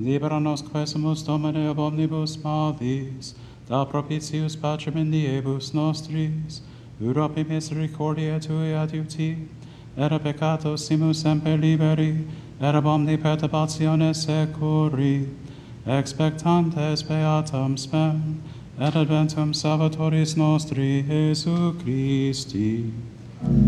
Libera nos quesumus Domine ob omnibus malis, da propitius pacem in diebus nostris, uropi misericordia Tui adiuti, et a peccato simus semper liberi, et ab omni perturbatione securi, expectantes beatam spem, et adventum Salvatoris nostri Jesu Christi.